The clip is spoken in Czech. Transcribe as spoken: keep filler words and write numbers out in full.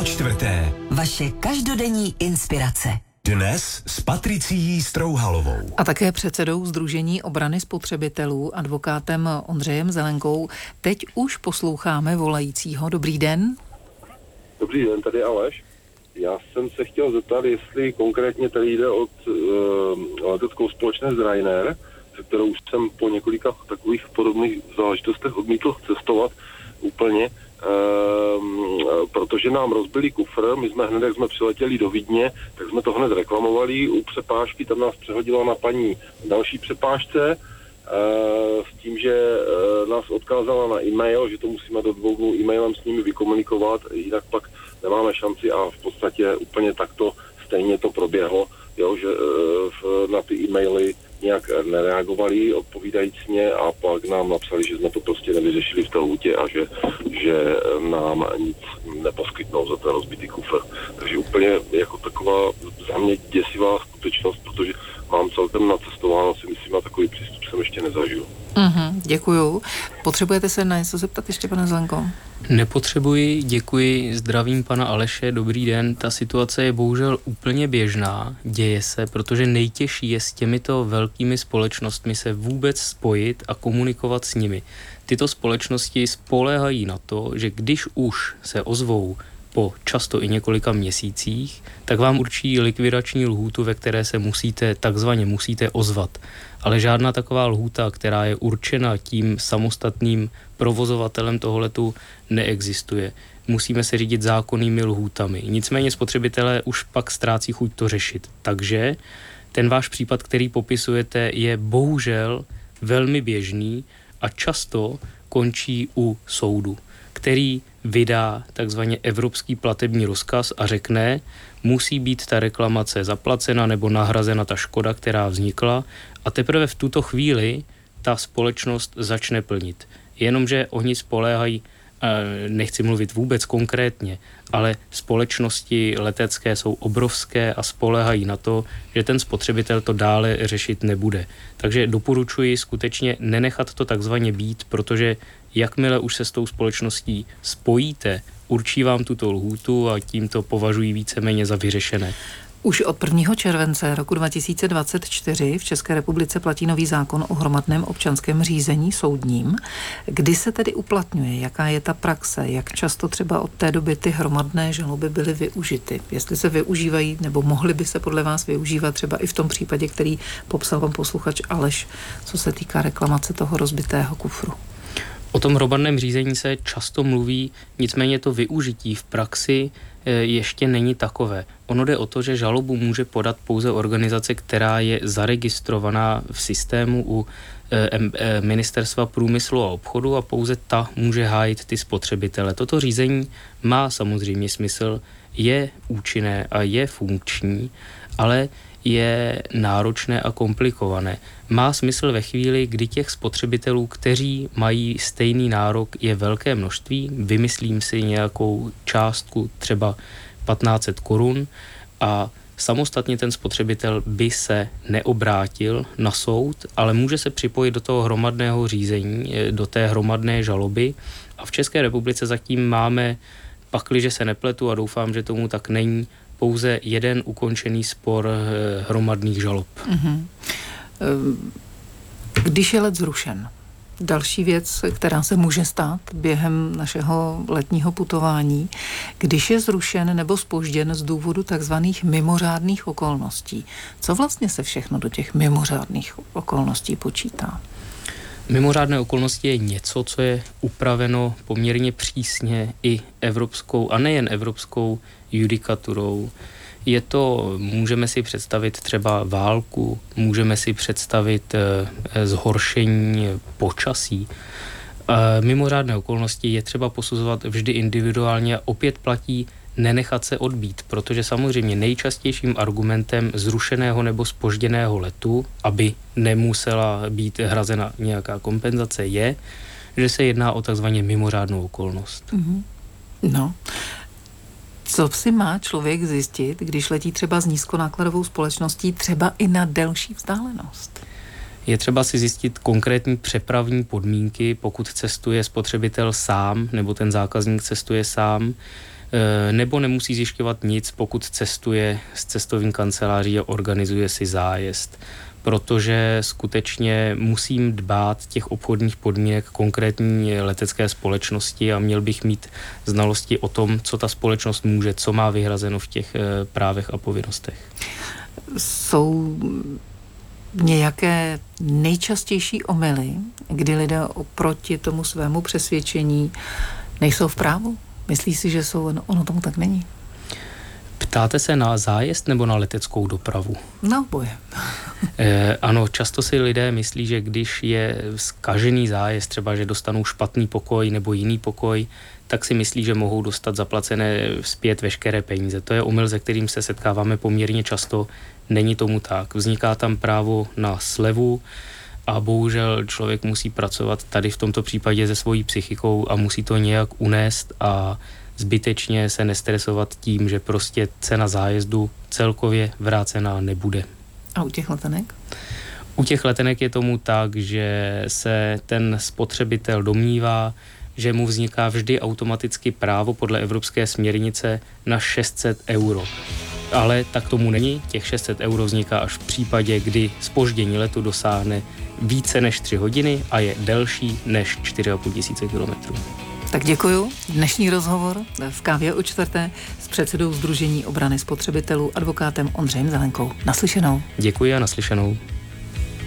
po čtvrté. Vaše každodenní inspirace. Dnes s Patricií Strouhalovou. A také předsedou Sdružení obrany spotřebitelů, advokátem Ondřejem Zelenkou. Teď už posloucháme volajícího. Dobrý den. Dobrý den, tady Aleš. Já jsem se chtěl zeptat, jestli konkrétně tady jde od uh, leteckou společnost Ryanair, se kterou už jsem po několika takových podobných záležitostech odmítl cestovat úplně, uh, protože nám rozbili kufr, my jsme hned, jak jsme přiletěli do Vídně, tak jsme to hned reklamovali u přepážky, tam nás přehodila na paní další přepážce, Uh, s tím, že uh, nás odkázala na e-mail, že to musíme do dvou dnů e-mailem s nimi vykomunikovat, jinak pak nemáme šanci a v podstatě úplně takto stejně to proběhlo, jo, že uh, na ty e-maily nějak nereagovali odpovídajícně a pak nám napsali, že jsme to prostě nevyřešili v té lhůtě a že, že nám nic neposkytnou za ten rozbitý kufr. Takže úplně jako taková za mě děsivá skutečnost, protože mám celkem nacestováno, si myslím, a takový přístup jsem ještě nezažil. Mhm, děkuju. Potřebujete se na něco zeptat ještě, pane Zelenko? Nepotřebuji, děkuji, zdravím pana Aleše, dobrý den. Ta situace je bohužel úplně běžná, děje se, protože nejtěžší je s těmito velkými společnostmi se vůbec spojit a komunikovat s nimi. Tyto společnosti spoléhají na to, že když už se ozvou po často i několika měsících, tak vám určí likvidační lhůtu, ve které se musíte, takzvaně musíte ozvat. Ale žádná taková lhůta, která je určena tím samostatným provozovatelem toho letu, neexistuje. Musíme se řídit zákonnými lhůtami. Nicméně spotřebitelé už pak ztrácí chuť to řešit. Takže ten váš případ, který popisujete, je bohužel velmi běžný a často končí u soudu, který vydá takzvaně evropský platební rozkaz a řekne, musí být ta reklamace zaplacena nebo nahrazena ta škoda, která vznikla, a teprve v tuto chvíli ta společnost začne plnit. Jenomže oni spoléhají, nechci mluvit vůbec konkrétně, ale společnosti letecké jsou obrovské a spoléhají na to, že ten spotřebitel to dále řešit nebude. Takže doporučuji skutečně nenechat to takzvaně být, protože jakmile už se s tou společností spojíte, určí vám tuto lhůtu a tím to považují víceméně za vyřešené. Už od prvního července roku dva tisíce dvacet čtyři v České republice platí nový zákon o hromadném občanském řízení soudním. Kdy se tedy uplatňuje? Jaká je ta praxe? Jak často třeba od té doby ty hromadné žaloby byly využity? Jestli se využívají, nebo mohly by se podle vás využívat třeba i v tom případě, který popsal pan posluchač Aleš, co se týká reklamace toho rozbitého kufru? O tom hromadném řízení se často mluví, nicméně to využití v praxi ještě není takové. Ono jde o to, že žalobu může podat pouze organizace, která je zaregistrovaná v systému u Ministerstva průmyslu a obchodu a pouze ta může hájit ty spotřebitele. Toto řízení má samozřejmě smysl, je účinné a je funkční, ale je náročné a komplikované. Má smysl ve chvíli, kdy těch spotřebitelů, kteří mají stejný nárok, je velké množství, vymyslím si nějakou částku, třeba patnáct set korun, a samostatně ten spotřebitel by se neobrátil na soud, ale může se připojit do toho hromadného řízení, do té hromadné žaloby, a v České republice zatím máme, pakliže se nepletu a doufám, že tomu tak není, pouze jeden ukončený spor hromadných žalob. Mm-hmm. Když je let zrušen, další věc, která se může stát během našeho letního putování, když je zrušen nebo zpožděn z důvodu takzvaných mimořádných okolností. Co vlastně se všechno do těch mimořádných okolností počítá? Mimořádné okolnosti je něco, co je upraveno poměrně přísně i evropskou, a nejen evropskou judikaturou. Je to, můžeme si představit třeba válku, můžeme si představit e, zhoršení počasí. E, mimořádné okolnosti je třeba posuzovat vždy individuálně a opět platí nenechat se odbít, protože samozřejmě nejčastějším argumentem zrušeného nebo zpožděného letu, aby nemusela být hrazena nějaká kompenzace, je, že se jedná o takzvaně mimořádnou okolnost. Mm-hmm. No, co si má člověk zjistit, když letí třeba s nízkonákladovou společností, třeba i na delší vzdálenost? Je třeba si zjistit konkrétní přepravní podmínky, pokud cestuje spotřebitel sám nebo ten zákazník cestuje sám. nebo nemusí zjišťovat nic, pokud cestuje s cestovní kanceláří a organizuje si zájezd. Protože skutečně musím dbát těch obchodních podmínek konkrétní letecké společnosti a měl bych mít znalosti o tom, co ta společnost může, co má vyhrazeno v těch právech a povinnostech. Jsou nějaké nejčastější omyly, kdy lidé oproti tomu svému přesvědčení nejsou v právu? Myslí si, že jsou, no, ono tomu tak není? Ptáte se na zájezd nebo na leteckou dopravu? No, boje. e, ano, často si lidé myslí, že když je zkažený zájezd, třeba že dostanou špatný pokoj nebo jiný pokoj, tak si myslí, že mohou dostat zaplacené zpět veškeré peníze. To je omyl, se kterým se setkáváme poměrně často. Není tomu tak. Vzniká tam právo na slevu a bohužel člověk musí pracovat tady v tomto případě se svojí psychikou a musí to nějak unést a zbytečně se nestresovat tím, že prostě cena zájezdu celkově vrácená nebude. A u těch letenek? U těch letenek je tomu tak, že se ten spotřebitel domnívá, že mu vzniká vždy automaticky právo podle evropské směrnice na šest set euro. Ale tak tomu není. Těch šest set euro vzniká až v případě, kdy zpoždění letu dosáhne více než tři hodiny a je delší než čtyři a půl tisíce kilometrů. Tak děkuju. Dnešní rozhovor v Kávě o čtvrté s předsedou Sdružení obrany spotřebitelů advokátem Ondřejem Zelenkou. Naslyšenou. Děkuji a naslyšenou.